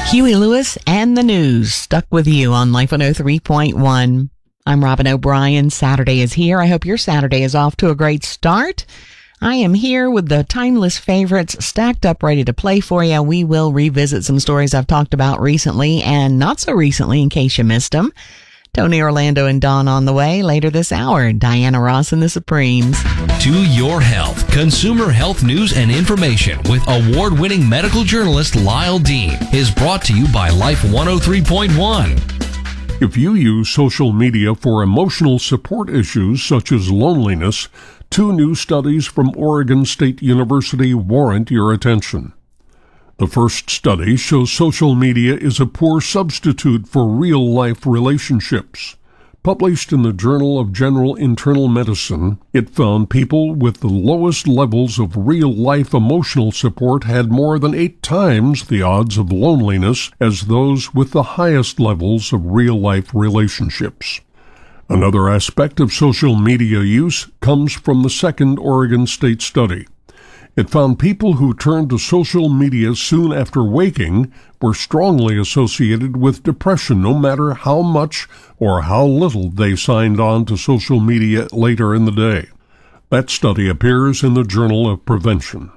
Huey Lewis and the News, stuck with you on Life 103.1. I'm Robin O'Brien. Saturday is here. I hope your Saturday is off to a great start. I am here with the timeless favorites stacked up, ready to play for you. We will revisit some stories I've talked about recently and not so recently in case you missed them. Tony Orlando and Dawn on the way later this hour. Diana Ross and the Supremes. To Your Health, consumer health news and information with award-winning medical journalist Lyle Dean is brought to you by Life 103.1. If you use social media for emotional support issues such as loneliness, 2 new studies from Oregon State University warrant your attention. The first study shows social media is a poor substitute for real-life relationships. Published in the Journal of General Internal Medicine, it found people with the lowest levels of real-life emotional support had more than 8 times the odds of loneliness as those with the highest levels of real-life relationships. Another aspect of social media use comes from the second Oregon State study. It found people who turned to social media soon after waking were strongly associated with depression, no matter how much or how little they signed on to social media later in the day. That study appears in the Journal of Prevention.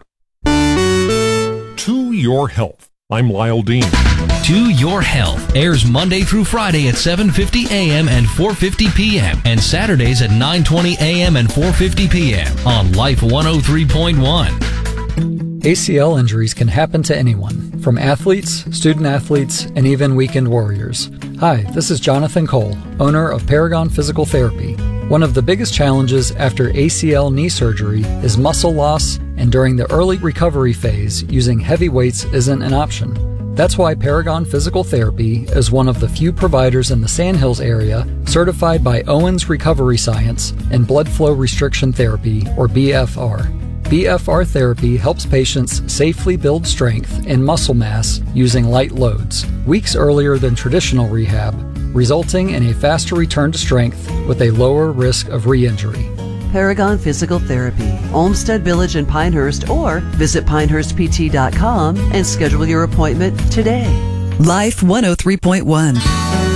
To Your Health. I'm Lyle Dean. To Your Health airs Monday through Friday at 7:50 a.m. and 4:50 p.m. and Saturdays at 9:20 a.m. and 4:50 p.m. on Life 103.1. ACL injuries can happen to anyone, from athletes, student athletes, and even weekend warriors. Hi, this is Jonathan Cole, owner of Paragon Physical Therapy. One of the biggest challenges after ACL knee surgery is muscle loss, and during the early recovery phase, using heavy weights isn't an option. That's why Paragon Physical Therapy is one of the few providers in the Sandhills area certified by Owens Recovery Science and Blood Flow Restriction Therapy, or BFR. BFR therapy helps patients safely build strength and muscle mass using light loads, weeks earlier than traditional rehab, resulting in a faster return to strength with a lower risk of re-injury. Paragon Physical Therapy, Olmsted Village in Pinehurst, or visit pinehurstpt.com and schedule your appointment today. Life 103.1.